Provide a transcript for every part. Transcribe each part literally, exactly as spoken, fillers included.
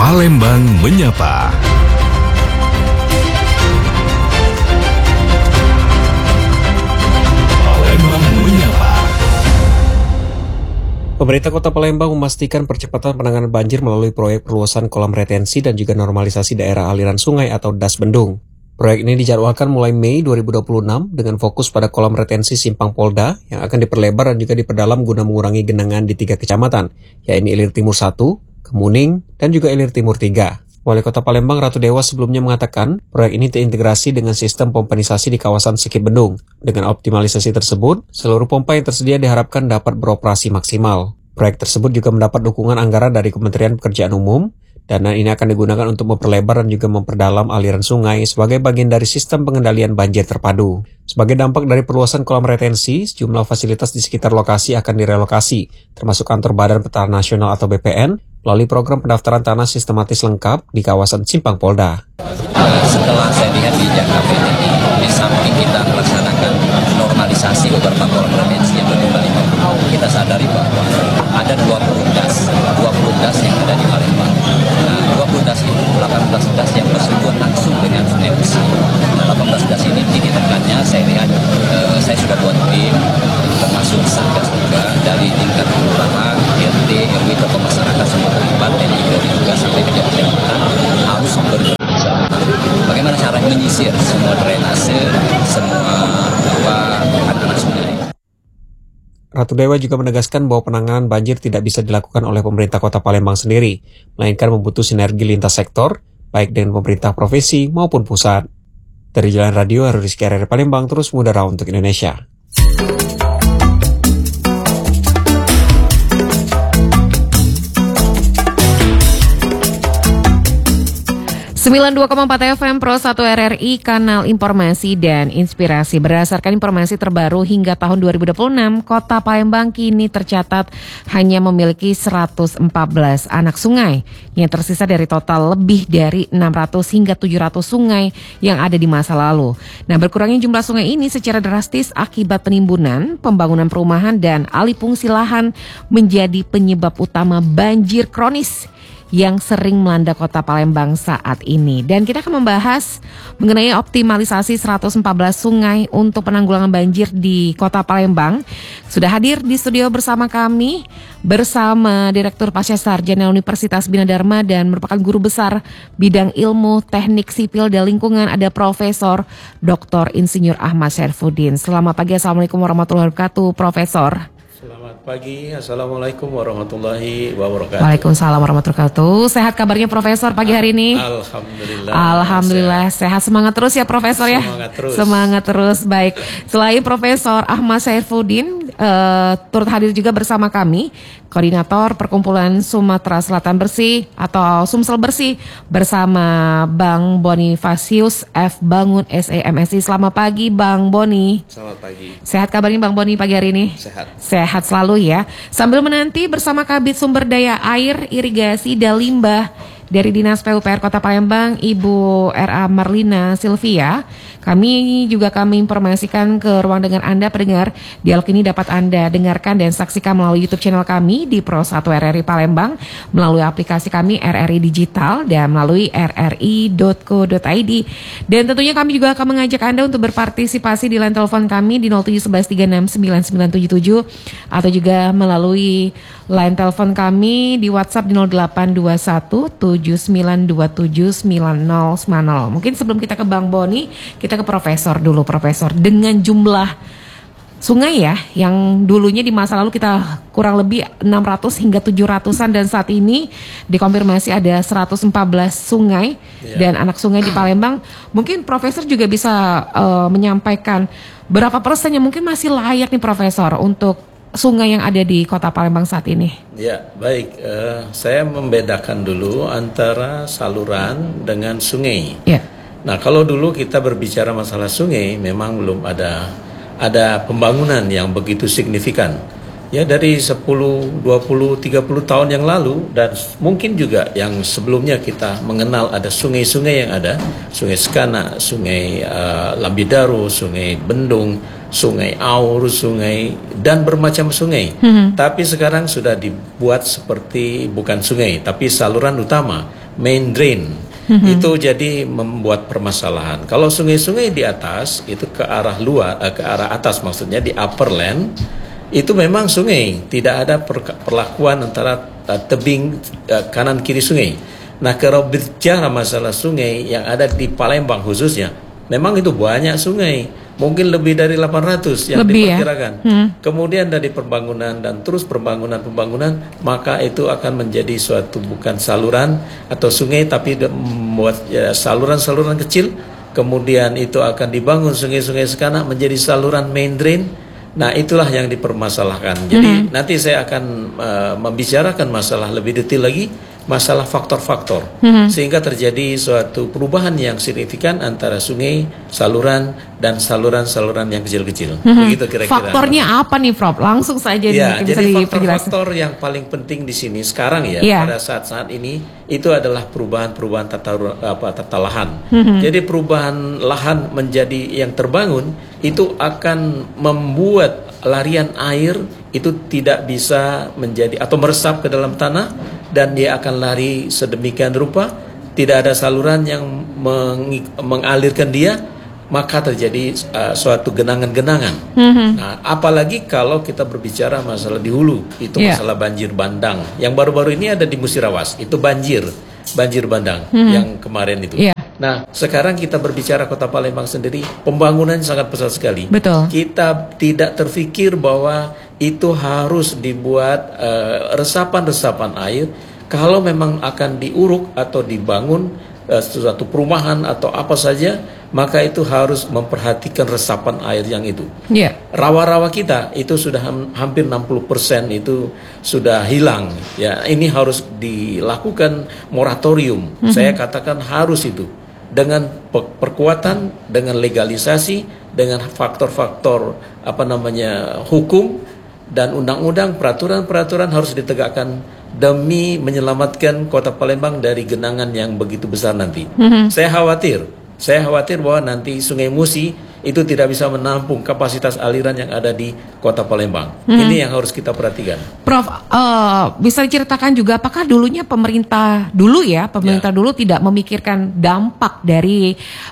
Palembang Menyapa. Palembang Menyapa. Pemerintah Kota Palembang memastikan percepatan penanganan banjir melalui proyek perluasan kolam retensi dan juga normalisasi daerah aliran sungai atau D A S Bendung. Proyek ini dijadwalkan mulai Mei dua ribu dua puluh enam dengan fokus pada kolam retensi Simpang Polda yang akan diperlebar dan juga diperdalam guna mengurangi genangan di tiga kecamatan, yaitu Ilir Timur satu, Kemuning, dan juga Ilir Timur tiga. Wali Kota Palembang Ratu Dewa sebelumnya mengatakan proyek ini terintegrasi dengan sistem pompanisasi di kawasan Sekip Bendung. Dengan optimalisasi tersebut, seluruh pompa yang tersedia diharapkan dapat beroperasi maksimal. Proyek tersebut juga mendapat dukungan anggaran dari Kementerian Pekerjaan Umum. Dana ini akan digunakan untuk memperlebar dan juga memperdalam aliran sungai sebagai bagian dari sistem pengendalian banjir terpadu. Sebagai dampak dari perluasan kolam retensi, sejumlah fasilitas di sekitar lokasi akan direlokasi, termasuk kantor Badan Petahana Nasional atau B P N, melalui program pendaftaran tanah sistematis lengkap di kawasan Simpang Polda. Setelah saya lihat di Jakarta ini, di samping kita melaksanakan normalisasi beberapa kolam retensi yang berjumlah lima puluh, kita sadari bahwa ada dua puluh D A S, dua puluh D A S yang ada di Palembang. Nah, dua puluh D A S itu, delapan belas D A S yang bersentuhan langsung dengan Sungai Besi. Nah, delapan belas D A S ini ditekannya, saya lihat, eh, saya sudah buat tim, termasuk Satgas juga, dari tingkat kelurahan, R T, R W, tokoh masyarakat, semua terlibat, dan juga sampai ke kecamatan harus bekerja. Bagaimana cara menyisir semua drainase, semua bawah anak-anak sungai. Ratu Dewa juga menegaskan bahwa penanganan banjir tidak bisa dilakukan oleh pemerintah Kota Palembang sendiri, melainkan membutuh sinergi lintas sektor, baik dengan pemerintah provinsi maupun pusat. Dari Jalan Radio, Heru Rizky R R Palembang terus mengudara untuk Indonesia. sembilan puluh dua koma empat F M Pro satu R R I, kanal informasi dan inspirasi. Berdasarkan informasi terbaru hingga tahun dua ribu dua puluh enam, Kota Palembang kini tercatat hanya memiliki seratus empat belas anak sungai yang tersisa dari total lebih dari enam ratus hingga tujuh ratus sungai yang ada di masa lalu. Nah, berkurangnya jumlah sungai ini secara drastis akibat penimbunan, pembangunan perumahan dan alih fungsi lahan menjadi penyebab utama banjir kronis yang sering melanda Kota Palembang saat ini. Dan kita akan membahas mengenai optimalisasi seratus empat belas sungai untuk penanggulangan banjir di Kota Palembang. Sudah hadir di studio bersama kami, bersama Direktur Pasca Sarjana Universitas Bina Dharma dan merupakan guru besar bidang ilmu teknik sipil dan lingkungan, ada Profesor Doktor Insinyur Ahmad Syarifudin. Selamat pagi, Assalamualaikum warahmatullahi wabarakatuh, Profesor. Selamat pagi, Assalamualaikum warahmatullahi wabarakatuh. Waalaikumsalam warahmatullahi wabarakatuh. Sehat kabarnya Profesor pagi hari ini? Alhamdulillah. Alhamdulillah sehat. sehat. Semangat terus ya Profesor ya. Semangat terus. Semangat terus. Baik. Selain Profesor Ahmad Syarifudin uh, turut hadir juga bersama kami, Koordinator Perkumpulan Sumatera Selatan Bersih atau Sumsel Bersih bersama Bang Bonifasius F. Bangun S E M S I. Selamat pagi Bang Boni. Selamat pagi. Sehat kabarnya Bang Boni pagi hari ini? Sehat. Sehat selalu ya. Sambil menanti bersama Kabid Sumber Daya Air, Irigasi dan Limbah dari Dinas P U P R Kota Palembang, Ibu R A Marlina Silvia. Kami juga kami informasikan ke ruang dengar Anda pendengar. Dialog ini dapat Anda dengarkan dan saksikan melalui YouTube channel kami di Pro satu R R I Palembang, melalui aplikasi kami R R I Digital dan melalui r r i dot co dot i d. Dan tentunya kami juga akan mengajak Anda untuk berpartisipasi di line telepon kami di nol tujuh satu satu tiga enam sembilan sembilan tujuh tujuh atau juga melalui line telepon kami di WhatsApp di nol delapan dua satu tujuh sembilan dua tujuh sembilan nol sembilan nol. Mungkin sebelum kita ke Bang Boni, kita ke Profesor dulu. Profesor, dengan jumlah sungai ya yang dulunya di masa lalu kita kurang lebih enam ratus hingga tujuh ratusan dan saat ini dikonfirmasi ada seratus empat belas sungai yeah. dan anak sungai di Palembang. Mungkin Profesor juga bisa uh, menyampaikan berapa persen yang mungkin masih layak nih Profesor untuk sungai yang ada di Kota Palembang saat ini. Ya, baik. Uh, saya membedakan dulu antara saluran dengan sungai. Ya. Nah, kalau dulu kita berbicara masalah sungai, memang belum ada ada pembangunan yang begitu signifikan. Ya, dari sepuluh, dua puluh, tiga puluh tahun yang lalu dan mungkin juga yang sebelumnya kita mengenal ada sungai-sungai yang ada, Sungai Sekana, Sungai uh, Lambidaru, Sungai Bendung, Sungai Aur, Sungai dan bermacam sungai. Mm-hmm. Tapi sekarang sudah dibuat seperti bukan sungai, tapi saluran utama main drain. Mm-hmm. Itu jadi membuat permasalahan. Kalau sungai-sungai di atas itu ke arah luar, eh, ke arah atas maksudnya di upper land, itu memang sungai, tidak ada per- perlakuan antara uh, tebing uh, kanan kiri sungai. Nah, kalau bicara masalah sungai yang ada di Palembang khususnya, memang itu banyak sungai, mungkin lebih dari delapan ratus yang lebih, diperkirakan. Ya? Hmm. Kemudian dari pembangunan dan terus pembangunan-pembangunan, maka itu akan menjadi suatu bukan saluran atau sungai, tapi membuat ya, saluran-saluran kecil. Kemudian itu akan dibangun sungai-sungai sekanak menjadi saluran main drain. Nah, itulah yang dipermasalahkan. Jadi hmm. nanti saya akan uh, membicarakan masalah lebih detail lagi, masalah faktor-faktor, hmm. sehingga terjadi suatu perubahan yang signifikan antara sungai, saluran, dan saluran-saluran yang kecil-kecil. Hmm. Begitu kira-kira. Faktornya apa nih, Prof? Langsung saja ya, nih, jadi faktor-faktor yang paling penting di sini sekarang ya, ya. pada saat-saat ini itu adalah perubahan-perubahan tata apa tata lahan. Hmm. Jadi perubahan lahan menjadi yang terbangun itu akan membuat larian air itu tidak bisa menjadi atau meresap ke dalam tanah, dan dia akan lari sedemikian rupa, tidak ada saluran yang meng mengalirkan dia, maka terjadi uh, suatu genangan-genangan. Mm-hmm. Nah, apalagi kalau kita berbicara masalah di hulu, itu yeah. masalah banjir bandang. Yang baru-baru ini ada di Musirawas, itu banjir, banjir bandang mm-hmm. yang kemarin itu. Yeah. Nah, sekarang kita berbicara Kota Palembang sendiri, pembangunan sangat besar sekali. Betul. Kita tidak terfikir bahwa itu harus dibuat uh, resapan-resapan air. Kalau memang akan diuruk atau dibangun uh, suatu perumahan atau apa saja, maka itu harus memperhatikan resapan air yang itu. Yeah. Rawa-rawa kita itu sudah hampir enam puluh persen itu sudah hilang. Ya, ini harus dilakukan moratorium. Mm-hmm. Saya katakan harus itu. Dengan perkuatan, dengan legalisasi, dengan faktor-faktor apa namanya hukum dan undang-undang, peraturan-peraturan harus ditegakkan demi menyelamatkan Kota Palembang dari genangan yang begitu besar nanti. Mm-hmm. Saya khawatir, saya khawatir bahwa nanti Sungai Musi itu tidak bisa menampung kapasitas aliran yang ada di Kota Palembang. Hmm. Ini yang harus kita perhatikan. Prof, uh, bisa diceritakan juga apakah dulunya pemerintah dulu ya, pemerintah ya. dulu tidak memikirkan dampak dari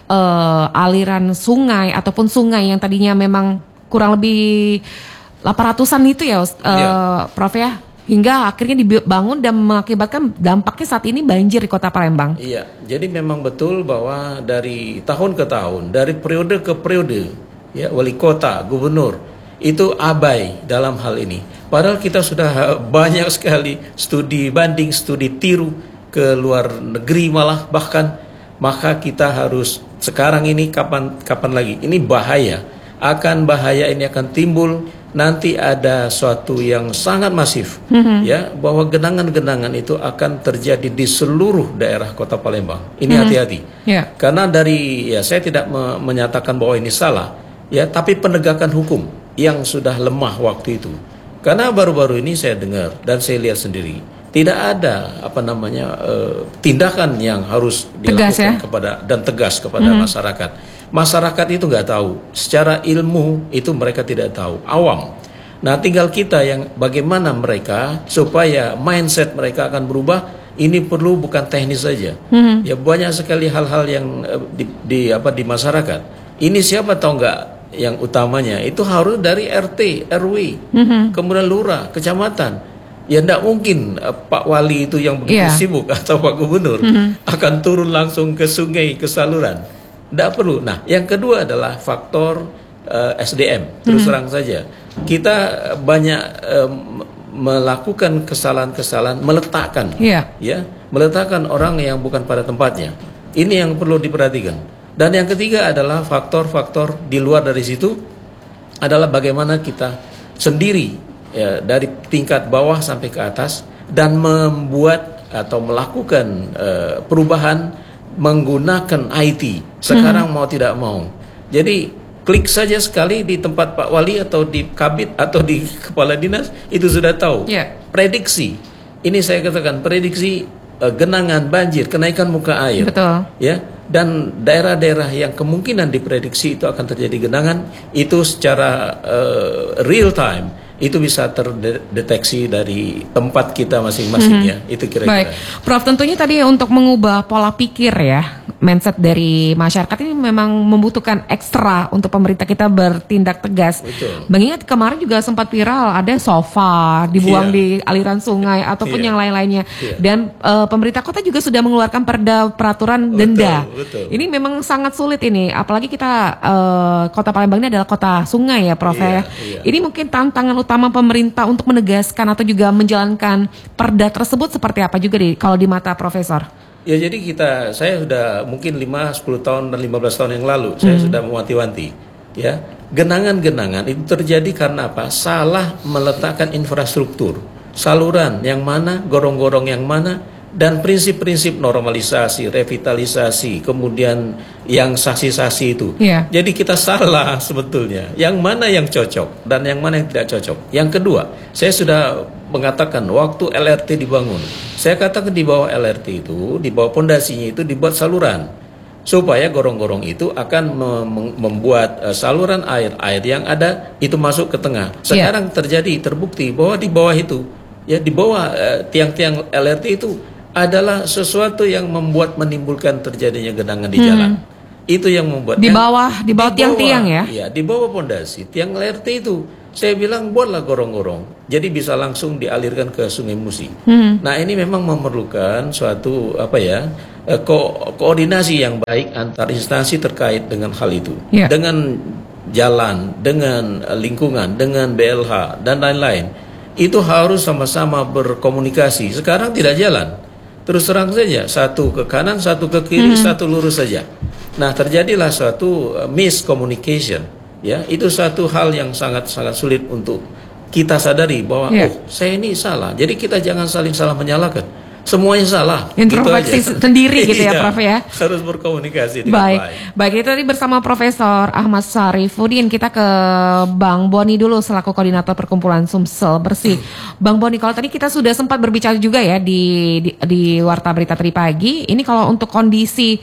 uh, aliran sungai ataupun sungai yang tadinya memang kurang lebih delapan ratusan itu ya, uh, ya. Prof ya? Hingga akhirnya dibangun dan mengakibatkan dampaknya saat ini banjir di Kota Palembang. Iya, jadi memang betul bahwa dari tahun ke tahun, dari periode ke periode, ya wali kota, gubernur itu abai dalam hal ini. Padahal kita sudah banyak sekali studi banding, studi tiru ke luar negeri malah bahkan, maka kita harus sekarang ini kapan kapan lagi? Ini bahaya, akan bahaya ini akan timbul. Nanti ada suatu yang sangat masif, mm-hmm. ya, bahwa genangan-genangan itu akan terjadi di seluruh daerah Kota Palembang. Ini mm-hmm. hati-hati, yeah. karena dari ya saya tidak me- menyatakan bahwa ini salah, ya, tapi penegakan hukum yang sudah lemah waktu itu. Karena baru-baru ini saya dengar dan saya lihat sendiri, tidak ada apa namanya uh, tindakan yang harus dilakukan tegas, ya? kepada dan tegas kepada mm-hmm. masyarakat. Masyarakat itu nggak tahu, secara ilmu itu mereka tidak tahu, awam. Nah, tinggal kita yang bagaimana mereka supaya mindset mereka akan berubah. Ini perlu bukan teknis saja, mm-hmm. ya banyak sekali hal-hal yang di, di apa di masyarakat. Ini siapa tahu nggak yang utamanya itu harus dari R T, R W, mm-hmm. kemudian lurah, kecamatan. Ya tidak mungkin uh, Pak Wali itu yang begitu yeah. sibuk atau Pak Gubernur mm-hmm. akan turun langsung ke sungai, ke saluran. Tidak perlu. Nah, yang kedua adalah faktor uh, S D M. Terus mm-hmm. terang saja, kita banyak uh, melakukan kesalahan-kesalahan, meletakkan, yeah. ya, meletakkan orang yang bukan pada tempatnya. Ini yang perlu diperhatikan. Dan yang ketiga adalah faktor-faktor di luar dari situ adalah bagaimana kita sendiri, ya, dari tingkat bawah sampai ke atas dan membuat atau melakukan uh, perubahan menggunakan I T sekarang hmm. mau tidak mau. Jadi klik saja sekali di tempat Pak Wali atau di Kabid atau di Kepala Dinas itu sudah tahu. Yeah. Prediksi. Ini saya katakan prediksi uh, genangan, banjir, kenaikan muka air. Betul. Ya. Dan daerah-daerah yang kemungkinan diprediksi itu akan terjadi genangan itu secara uh, real time itu bisa terdeteksi dari tempat kita masing-masing hmm. ya. Itu kira-kira. Baik, Prof, tentunya tadi untuk mengubah pola pikir ya, mindset dari masyarakat ini memang membutuhkan ekstra untuk pemerintah kita bertindak tegas. Betul. Mengingat kemarin juga sempat viral ada sofa dibuang yeah. di aliran sungai ataupun yeah. yang lain-lainnya. Yeah. Dan uh, pemerintah kota juga sudah mengeluarkan perda peraturan denda. Betul, betul. Ini memang sangat sulit ini, apalagi kita uh, Kota Palembang ini adalah kota sungai ya, Prof. Yeah, yeah. Ini mungkin tantangan utama pemerintah untuk menegaskan atau juga menjalankan perda tersebut seperti apa juga di kalau di mata Profesor? Ya, jadi kita saya sudah mungkin lima, sepuluh tahun dan lima belas tahun yang lalu hmm. saya sudah mewanti-wanti ya. Genangan-genangan itu terjadi karena apa? Salah meletakkan infrastruktur, saluran yang mana, gorong-gorong yang mana, dan prinsip-prinsip normalisasi, revitalisasi, kemudian yang saksi-saksi itu. Yeah. Jadi kita salah sebetulnya. Yang mana yang cocok dan yang mana yang tidak cocok. Yang kedua, saya sudah mengatakan waktu L R T dibangun, saya katakan di bawah L R T itu, di bawah pondasinya itu dibuat saluran. Supaya gorong-gorong itu akan mem membuat uh, saluran air-air yang ada itu masuk ke tengah. Sekarang yeah. terjadi, terbukti bahwa di bawah itu, ya di bawah tiang-tiang uh, L R T itu, adalah sesuatu yang membuat menimbulkan terjadinya genangan di jalan. Hmm. Itu yang membuat di bawah di bawah tiang-tiang ya. Iya, di bawah pondasi tiang L R T itu. Saya bilang buatlah gorong-gorong. Jadi bisa langsung dialirkan ke Sungai Musi. Hmm. Nah, ini memang memerlukan suatu apa ya? Ko koordinasi yang baik antar instansi terkait dengan hal itu. Yeah. Dengan jalan, dengan lingkungan, dengan B L H dan lain-lain. Itu harus sama-sama berkomunikasi. Sekarang tidak jalan. Terus terang saja, satu ke kanan, satu ke kiri, hmm. satu lurus saja. Nah, terjadilah suatu uh, miscommunication, ya. Itu satu hal yang sangat-sangat sulit untuk kita sadari bahwa yeah. oh, saya ini salah. Jadi kita jangan saling salah menyalahkan. Semuanya salah. Introspeksi gitu sendiri gitu ya, Prof ya. Harus berkomunikasi dengan baik. baik. Baik, itu tadi bersama Profesor Ahmad Syarifuddin. Kita ke Bang Boni dulu selaku koordinator perkumpulan Sumsel Bersih. Hmm. Bang Boni, kalau tadi kita sudah sempat berbicara juga ya di di, di Warta Berita tadi pagi. Ini kalau untuk kondisi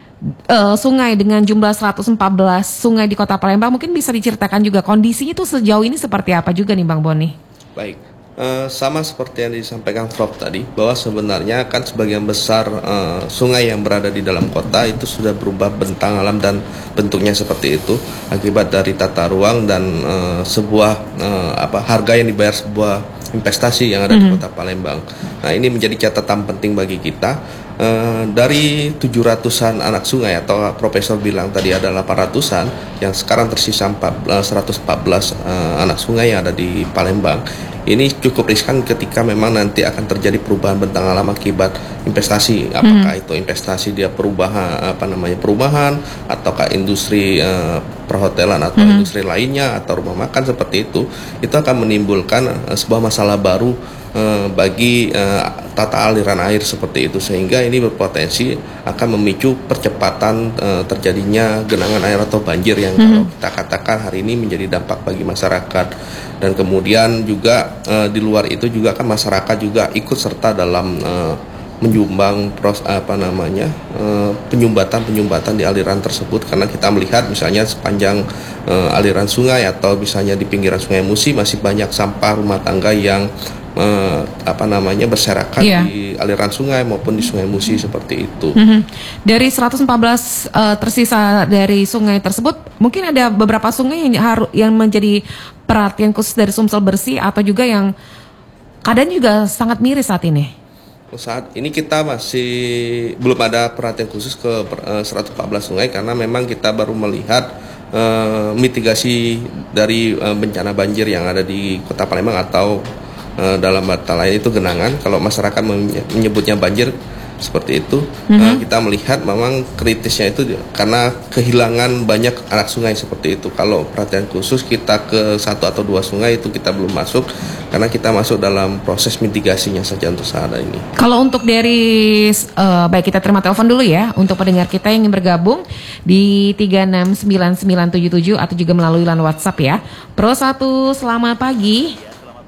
uh, sungai dengan jumlah seratus empat belas sungai di Kota Palembang, mungkin bisa diceritakan juga kondisinya itu sejauh ini seperti apa juga nih Bang Boni? Baik. Uh, sama seperti yang disampaikan Prof tadi, bahwa sebenarnya kan sebagian besar uh, sungai yang berada di dalam kota itu sudah berubah bentang alam dan bentuknya seperti itu akibat dari tata ruang dan uh, sebuah uh, apa harga yang dibayar sebuah investasi yang ada mm-hmm. di Kota Palembang. Nah, ini menjadi catatan penting bagi kita. Uh, dari tujuh ratusan anak sungai atau Profesor bilang tadi ada delapan ratusan, yang sekarang tersisa seratus empat belas uh, anak sungai yang ada di Palembang. Ini cukup riskan ketika memang nanti akan terjadi perubahan bentang alam akibat investasi. Apakah hmm. itu investasi dia perubahan apa namanya perumahan ataukah industri uh, perhotelan atau hmm. industri lainnya atau rumah makan seperti itu, itu akan menimbulkan uh, sebuah masalah baru uh, bagi uh, tata aliran air seperti itu, sehingga ini berpotensi akan memicu percepatan uh, terjadinya genangan air atau banjir yang hmm. kalau kita katakan hari ini menjadi dampak bagi masyarakat. Dan kemudian juga uh, di luar itu juga kan masyarakat juga ikut serta dalam uh, menyumbang pros, apa namanya uh, penyumbatan-penyumbatan di aliran tersebut, karena kita melihat misalnya sepanjang uh, aliran sungai atau misalnya di pinggiran Sungai Musi masih banyak sampah rumah tangga yang uh, apa namanya berserakan yeah. di aliran sungai maupun di Sungai Musi seperti itu. Mm-hmm. Dari seratus empat belas uh, tersisa dari sungai tersebut, mungkin ada beberapa sungai yang harus yang menjadi perhatian khusus dari Sumsel Bersih atau juga yang keadaan juga sangat miris saat ini. Saat ini kita masih belum ada perhatian khusus ke uh, seratus empat belas sungai, karena memang kita baru melihat uh, mitigasi dari uh, bencana banjir yang ada di Kota Palembang atau uh, dalam kata lain itu genangan. Kalau masyarakat menyebutnya banjir seperti itu, mm-hmm. uh, kita melihat memang kritisnya itu karena kehilangan banyak anak sungai seperti itu. Kalau perhatian khusus kita ke satu atau dua sungai itu kita belum masuk, karena kita masuk dalam proses mitigasinya saja untuk saat ini. Kalau untuk dari uh, baik, kita terima telepon dulu ya untuk pendengar kita yang ingin bergabung di tiga enam sembilan sembilan tujuh tujuh atau juga melalui line WhatsApp ya. Pro satu, selamat pagi.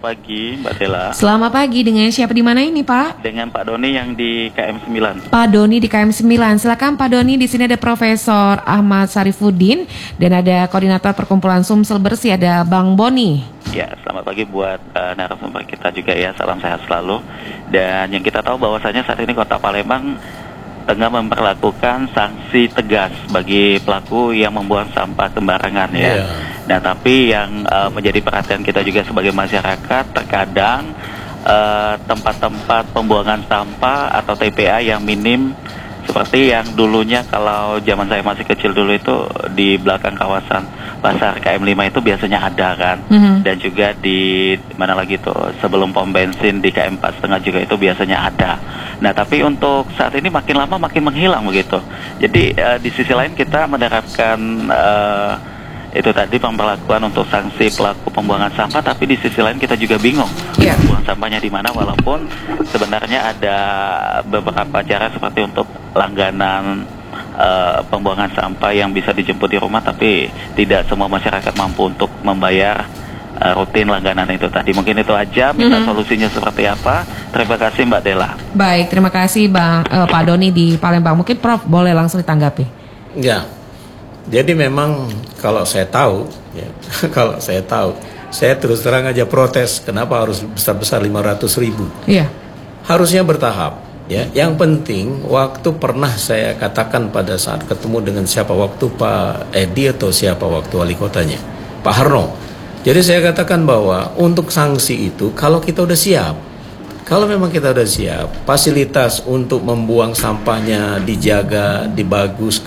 pagi Mbak Dela. Selamat pagi, dengan siapa di mana ini Pak? Dengan Pak Doni yang di K M sembilan. Pak Doni di K M sembilan. Silakan Pak Doni, di sini ada Profesor Ahmad Sarifuddin dan ada Koordinator Perkumpulan Sumsel Bersih, ada Bang Boni. Ya, selamat pagi buat uh, narasumber kita juga ya, salam sehat selalu. Dan yang kita tahu bahwasanya saat ini Kota Palembang tengah memperlakukan sanksi tegas bagi pelaku yang membuang sampah sembarangan ya. Yeah. Nah, tapi yang uh, menjadi perhatian kita juga sebagai masyarakat, terkadang uh, tempat-tempat pembuangan sampah atau T P A yang minim, seperti yang dulunya kalau zaman saya masih kecil dulu itu di belakang kawasan Pasar K M lima itu biasanya ada kan. Mm-hmm. Dan juga di mana lagi tuh sebelum pom bensin di K M empat koma lima juga itu biasanya ada. Nah, tapi untuk saat ini makin lama makin menghilang begitu. Jadi uh, di sisi lain kita menerapkan uh, itu tadi pemberlakuan untuk sanksi pelaku pembuangan sampah, tapi di sisi lain kita juga bingung yeah. buang sampahnya di mana, walaupun sebenarnya ada beberapa cara seperti untuk langganan uh, pembuangan sampah yang bisa dijemput di rumah, tapi tidak semua masyarakat mampu untuk membayar uh, rutin langganan itu tadi. Mungkin itu aja, minta mm-hmm. solusinya seperti apa. Terima kasih Mbak Dela. Baik, terima kasih Bang uh, Pak Doni di Palembang. Mungkin Prof boleh langsung ditanggapi. Ya. Jadi memang kalau saya tahu, ya, kalau saya tahu, saya terus terang aja protes. Kenapa harus besar-besar lima ratus ribu? Iya. Harusnya bertahap. Ya, yang penting waktu pernah saya katakan pada saat ketemu dengan siapa waktu Pak Edi atau siapa waktu wali kotanya, Pak Harno. Jadi saya katakan bahwa untuk sanksi itu kalau kita udah siap. Kalau memang kita udah siap, fasilitas untuk membuang sampahnya dijaga, dibagus,